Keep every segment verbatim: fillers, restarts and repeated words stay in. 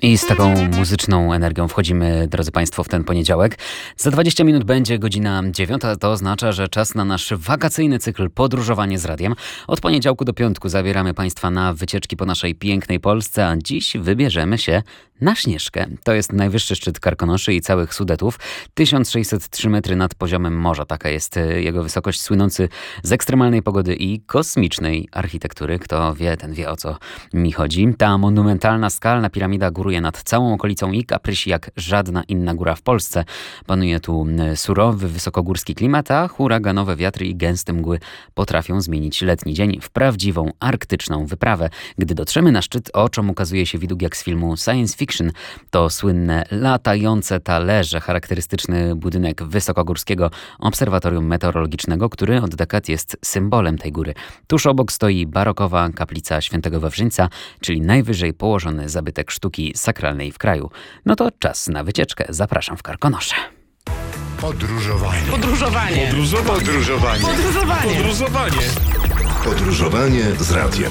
I z taką muzyczną energią wchodzimy, drodzy Państwo, w ten poniedziałek. Za dwadzieścia minut będzie godzina dziewiąta. To oznacza, że czas na nasz wakacyjny cykl Podróżowanie z Radiem. Od poniedziałku do piątku zabieramy Państwa na wycieczki po naszej pięknej Polsce, a dziś wybierzemy się na Śnieżkę. To jest najwyższy szczyt Karkonoszy i całych Sudetów. tysiąc sześćset trzy metry nad poziomem morza. Taka jest jego wysokość, słynący z ekstremalnej pogody i kosmicznej architektury. Kto wie, ten wie, o co mi chodzi. Ta monumentalna skalna piramida góruje nad całą okolicą i kaprysi jak żadna inna góra w Polsce. Panuje tu surowy, wysokogórski klimat, a huraganowe wiatry i gęste mgły potrafią zmienić letni dzień w prawdziwą arktyczną wyprawę. Gdy dotrzemy na szczyt, oczom ukazuje się widok jak z filmu science fiction. To słynne latające talerze, charakterystyczny budynek wysokogórskiego obserwatorium meteorologicznego, który od dekad jest symbolem tej góry. Tuż obok stoi barokowa kaplica Świętego Wawrzyńca, czyli najwyżej położony zabytek sztuki sakralnej w kraju. No to czas na wycieczkę. Zapraszam w Karkonosze. Podróżowanie. Podróżowanie. Podróżowanie. Podróżowanie. Podróżowanie. Podróżowanie. Podróżowanie z radiem.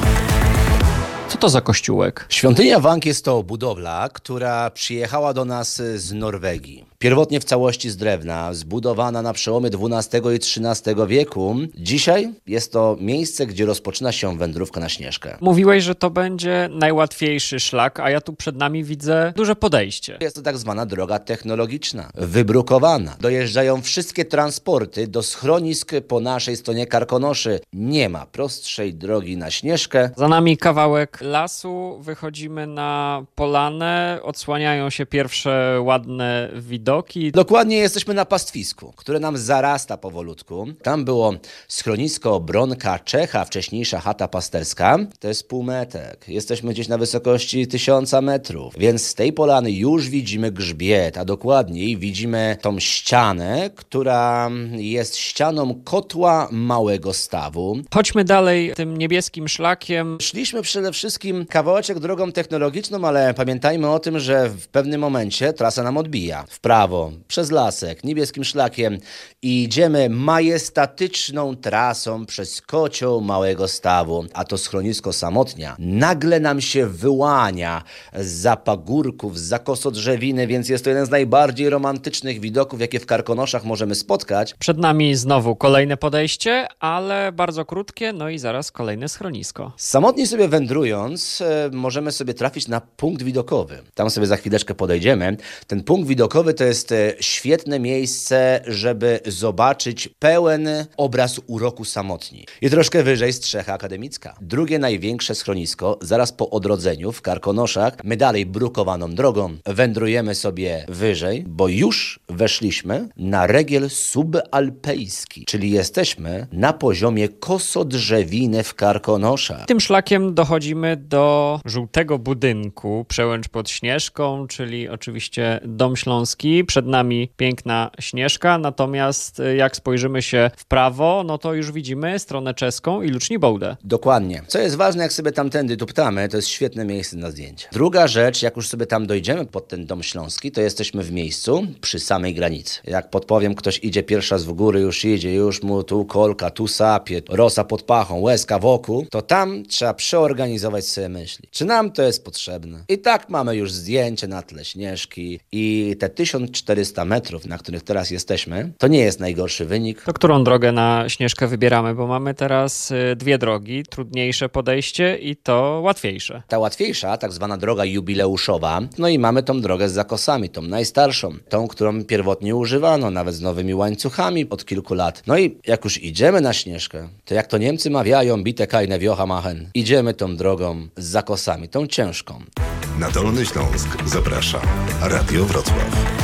Co to za kościółek? Świątynia Wang jest to budowla, która przyjechała do nas z Norwegii. Pierwotnie w całości z drewna, zbudowana na przełomie dwunastego i trzynastego wieku. Dzisiaj jest to miejsce, gdzie rozpoczyna się wędrówka na Śnieżkę. Mówiłeś, że to będzie najłatwiejszy szlak, a ja tu przed nami widzę duże podejście. Jest to tak zwana droga technologiczna, wybrukowana. Dojeżdżają wszystkie transporty do schronisk po naszej stronie Karkonoszy. Nie ma prostszej drogi na Śnieżkę. Za nami kawałek lasu, wychodzimy na polanę, odsłaniają się pierwsze ładne widoki. Dokładnie jesteśmy na pastwisku, które nam zarasta powolutku. Tam było schronisko Bronka Czecha, wcześniejsza chata pasterska. To jest półmetek. Jesteśmy gdzieś na wysokości tysiąca metrów. Więc z tej polany już widzimy grzbiet, a dokładniej widzimy tą ścianę, która jest ścianą kotła Małego Stawu. Chodźmy dalej tym niebieskim szlakiem. Szliśmy przede wszystkim kawałeczek drogą technologiczną, ale pamiętajmy o tym, że w pewnym momencie trasa nam odbija. W prawo, przez lasek, niebieskim szlakiem i idziemy majestatyczną trasą przez kocioł Małego Stawu, a to schronisko Samotnia nagle nam się wyłania zza pagórków, zza kosodrzewiny, więc jest to jeden z najbardziej romantycznych widoków, jakie w Karkonoszach możemy spotkać. Przed nami znowu kolejne podejście, ale bardzo krótkie, no i zaraz kolejne schronisko. Samotnie sobie wędrując, e, możemy sobie trafić na punkt widokowy. Tam sobie za chwileczkę podejdziemy. Ten punkt widokowy to jest e, świetne miejsce, żeby zobaczyć pełen obraz uroku Samotni. I troszkę wyżej Strzecha Akademicka. Drugie największe schronisko, zaraz po odrodzeniu w Karkonoszach. My dalej brukowaną drogą wędrujemy sobie wyżej, bo już weszliśmy na regiel subalpejski, czyli jesteśmy na poziomie kosodrzewiny w Karkonoszach. Tym szlakiem dochodzimy do żółtego budynku, Przełęcz pod Śnieżką, czyli oczywiście Dom Śląski. Przed nami piękna Śnieżka, natomiast jak spojrzymy się w prawo, no to już widzimy stronę czeską i Luczni Bołdę. Dokładnie. Co jest ważne, jak sobie tamtędy tuptamy, to jest świetne miejsce na zdjęcie. Druga rzecz, jak już sobie tam dojdziemy pod ten Dom Śląski, to jesteśmy w miejscu przy samej granicy. Jak podpowiem, ktoś idzie pierwszy raz w góry, już idzie, już mu tu kolka, tu sapie, rosa pod pachą, łezka wokół, to tam trzeba przeorganizować sobie myśli. Czy nam to jest potrzebne? I tak mamy już zdjęcie na tle Śnieżki i te tysiąc czterysta metrów, na których teraz jesteśmy, to nie jest najgorszy wynik. To którą drogę na Śnieżkę wybieramy? Bo mamy teraz y, dwie drogi, trudniejsze podejście i to łatwiejsze. Ta łatwiejsza, tak zwana droga jubileuszowa, no i mamy tą drogę z zakosami, tą najstarszą, tą, którą pierwotnie używano, nawet z nowymi łańcuchami od kilku lat. No i jak już idziemy na Śnieżkę, to jak to Niemcy mawiają, bite keine wiocha machen, idziemy tą drogą z zakosami, tą ciężką. Na Dolny Śląsk zaprasza Radio Wrocław.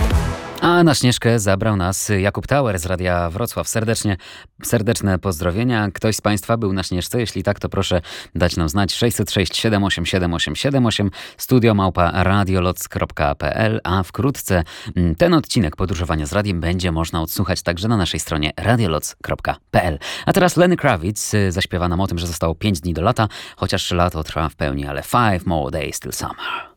A na Śnieżkę zabrał nas Jakub Tauer z Radia Wrocław. Serdecznie, serdeczne pozdrowienia. Ktoś z Państwa był na Śnieżce? Jeśli tak, to proszę dać nam znać. sześćset sześć siedem osiem siedem osiem siedem osiem, studio małpa radioloc kropka p l, a wkrótce ten odcinek Podróżowania z Radiem będzie można odsłuchać także na naszej stronie radioloc kropka p l. A teraz Lenny Kravitz zaśpiewa nam o tym, że zostało pięć dni do lata, chociaż lato trwa w pełni, ale five more days till summer.